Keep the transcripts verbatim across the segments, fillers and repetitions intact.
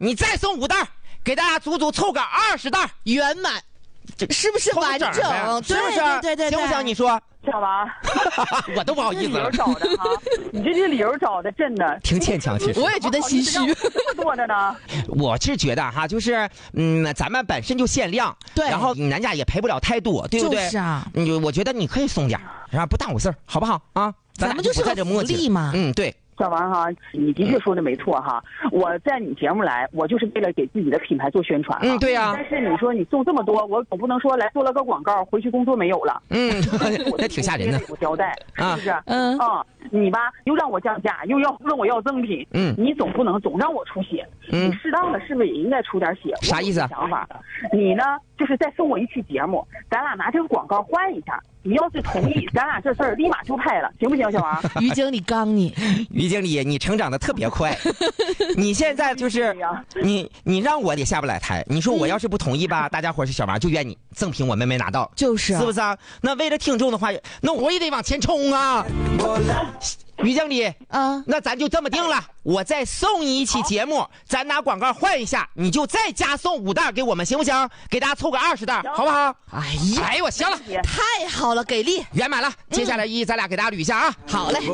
你再送五袋，给大家足足凑个二十袋， 圆满，是不是完整？ 是不是？ 对对对对， 行不行？你说。 小王， 我都不好意思了。 理由找的哈，你这些理由找的真的挺牵强，其实我也觉得心虚。 这么多的呢？ 我是觉得哈，就是嗯，咱们本身就限量， 对， 然后人家也赔不了太多，对不对？ 就是啊， 你我觉得你可以送点，然后不耽误事儿，好不好啊？ 咱们就是个福利嘛。 嗯，对。 小王哈，你的确说的没错哈。我在你节目来，我就是为了给自己的品牌做宣传。 嗯，对呀、 啊。但是你说你送这么多，我总不能说来做了个广告，回去工作没有了。 嗯，那挺吓人的。 有交代，是不是？ 嗯啊，你吧又让我降价，又要问我要赠品。 嗯， 你总不能总让我出血。 嗯， 你适当的是不是也应该出点血？ 啥意思啊？ 想法，你呢就是再送我一期节目，咱俩拿这个广告换一下。你要是同意，咱俩这事儿立马就拍了，行不行，小王？ 于经理刚你， 于经理，你成长的特别快，你现在就是你，你让我也下不来台。你说我要是不同意吧，嗯、大家伙是小王就怨你赠品我们没拿到， 就是、啊、 是不是啊？那为了听众的话，那我也得往前冲啊。于经理， 啊， 那咱就这么定了，我再送你一期节目，咱拿广告换一下，你就再加送五袋给我们，行不行？给大家凑个二十袋，好不好？ 哎呀， 哎呦我行了， 太好了，给力， 圆满了。接下来一、嗯、咱俩给大家捋一下啊。 好嘞。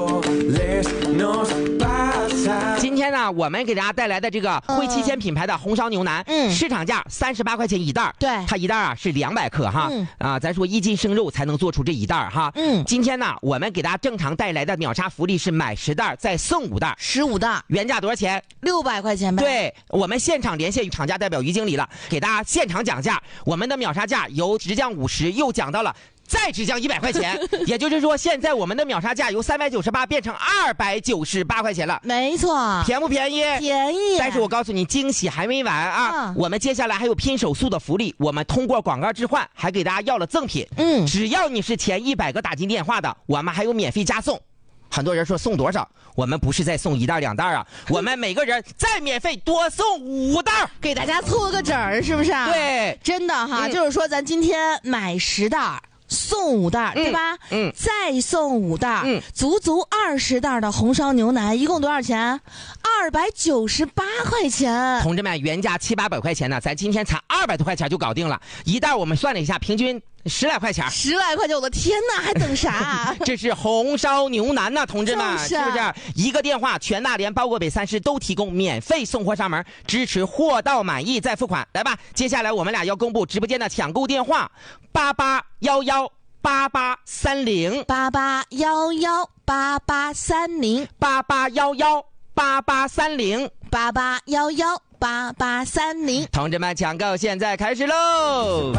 今天呢，我们给大家带来的这个汇七千品牌的红烧牛腩，嗯，市场价三十八块钱一袋， 对， 它一袋啊是两百克哈， 嗯啊，咱说一斤生肉才能做出这一袋哈， 嗯， 今天呢，我们给大家正常带来的秒杀福利是买十袋再送五袋， 十五袋， 原价多少钱？ 六百块钱呗。 对，我们现场连线厂家代表于经理了，给大家现场讲价，我们的秒杀价由直降五十又降到了。再只降一百块钱，也就是说，现在我们的秒杀价由三百九十八变成二百九十八块钱了。 没错， 便不便宜？ 便宜。 但是我告诉你，惊喜还没完啊！嗯、我们接下来还有拼手速的福利，我们通过广告置换，还给大家要了赠品。 嗯， 只要你是前一百个打进电话的，我们还有免费加送。很多人说送多少？我们不是再送一袋两袋啊，我们每个人再免费多送五袋， 给大家凑个整儿，是不是啊？ 对， 真的哈， 嗯、 就是说咱今天买十袋。送五袋，对吧？ 嗯， 再送五袋， 嗯， 足足二十袋的红烧牛腩，一共多少钱？二百九十八块钱。 同志们，原价七八百块钱呢，咱今天才二百多块钱就搞定了。一袋我们算了一下，平均十来块钱。 十来块钱，我的天哪，还等啥？ 这是红烧牛腩呐，同志们， 就是、 是不是？一个电话，全大连、包括北三市都提供免费送货上门，支持货到满意再付款。来吧，接下来我们俩要公布直播间的抢购电话：八八幺幺八八三零八八幺幺八八三零八八幺幺八八三零八八幺幺八八三零。 同志们，抢购现在开始喽！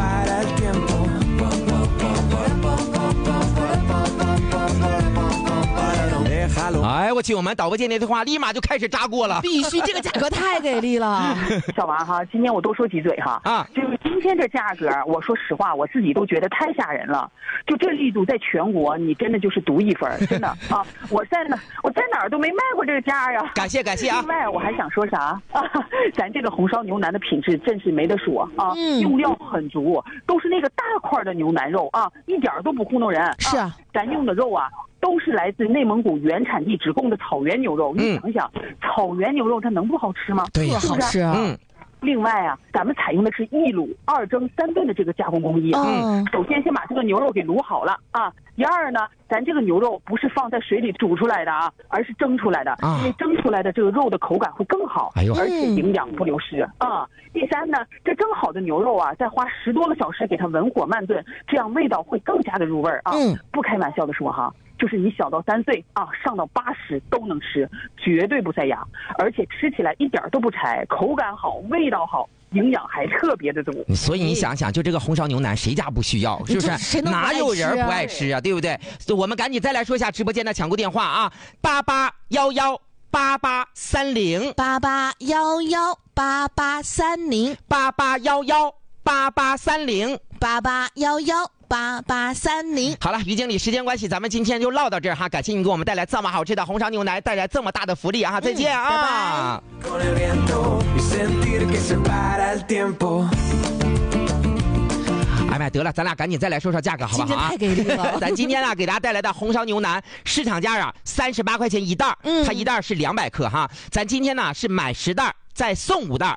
哎，我去，我们导播间的话立马就开始炸锅了。 必须，这个价格太给力了。 小王哈，今天我多说几嘴哈啊， 就是今天这价格，我说实话，我自己都觉得太吓人了。就这力度，在全国你真的就是独一份，真的啊！我在哪我在哪儿都没卖过这个价呀。 感谢感谢啊！ 另外，我还想说啥啊？咱这个红烧牛腩的品质真是没得说啊， 嗯、 用料很足，都是那个大块的牛腩肉啊，一点都不糊弄人。 是啊， 咱用的肉啊。都是来自内蒙古原产地直供的草原牛肉，你想想，嗯、草原牛肉它能不好吃吗？ 对， 好吃啊。 嗯。 另外啊，咱们采用的是一卤、二蒸、三炖的这个加工工艺啊。 嗯。 首先先把这个牛肉给卤好了啊。第二呢，咱这个牛肉不是放在水里煮出来的啊，而是蒸出来的， 啊、 因为蒸出来的这个肉的口感会更好， 哎呦， 而且营养不流失啊。第三呢，这蒸好的牛肉啊，再花十多个小时给它文火慢炖，这样味道会更加的入味啊。 嗯。 不开玩笑的说哈。就是你小到三岁啊，上到八十都能吃，绝对不塞牙，而且吃起来一点都不柴，口感好，味道好，营养还特别的足。 所以你想想，就这个红烧牛腩，谁家不需要？是不是？哪有人不爱吃啊？对不对？我们赶紧再来说一下直播间的抢购电话啊，八八幺幺八八三零八八幺幺八八三零八八幺幺八八三零八八幺幺。八八三零。 好了，于经理，时间关系，咱们今天就唠到这儿哈。感谢你给我们带来这么好吃的红烧牛腩，带来这么大的福利啊！再见啊！嗯、哎妈，得了，咱俩赶紧再来说说价格，好不好啊？ 太给力了！ 咱今天啊，给大家带来的红烧牛腩市场价啊，三十八块钱一袋， 嗯， 它一袋是两百克哈。咱今天呢是买十袋再送五袋，